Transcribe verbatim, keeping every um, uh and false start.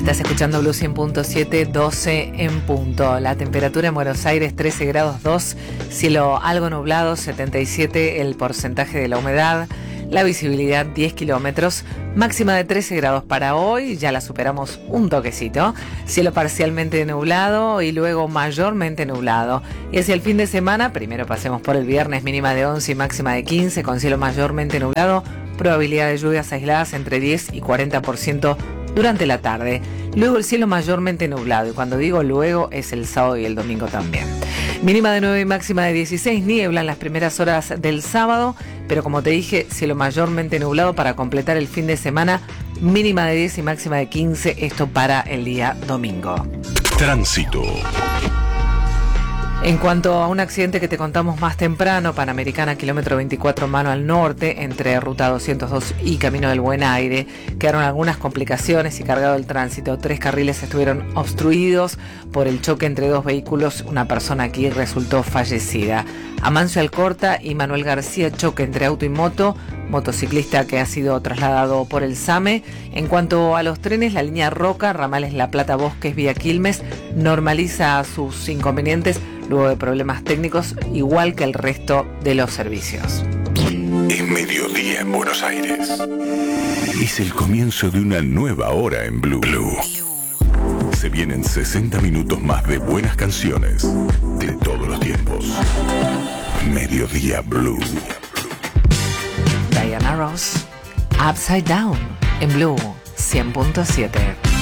Estás escuchando Blue cien punto siete, doce en punto. La temperatura en Buenos Aires trece grados dos, cielo algo nublado, setenta y siete el porcentaje de la humedad, la visibilidad diez kilómetros, máxima de trece grados para hoy, ya la superamos un toquecito, cielo parcialmente nublado y luego mayormente nublado. Y hacia el fin de semana, primero pasemos por el viernes, mínima de once y máxima de quince, con cielo mayormente nublado, probabilidad de lluvias aisladas entre diez y cuarenta por ciento durante la tarde. Luego el cielo mayormente nublado, y cuando digo luego es el sábado y el domingo también. Mínima de nueve y máxima de dieciséis, niebla en las primeras horas del sábado, pero como te dije, cielo mayormente nublado para completar el fin de semana, mínima de diez y máxima de quince, esto para el día domingo. Tránsito. En cuanto a un accidente que te contamos más temprano, Panamericana, kilómetro veinticuatro, mano al norte, entre ruta doscientos dos y Camino del Buen Aire, quedaron algunas complicaciones y cargado el tránsito. Tres carriles estuvieron obstruidos por el choque entre dos vehículos. Una persona aquí resultó fallecida. Amancio Alcorta y Manuel García, choque entre auto y moto, motociclista que ha sido trasladado por el SAME. En cuanto a los trenes, la línea Roca, ramales La Plata Bosques vía Quilmes, normaliza sus inconvenientes luego de problemas técnicos, igual que el resto de los servicios. Es mediodía en Buenos Aires. Es el comienzo de una nueva hora en Blue. Blue. Se vienen sesenta minutos más de buenas canciones de todos los tiempos. Mediodía Blue. Diana Ross, Upside Down, en Blue cien punto siete.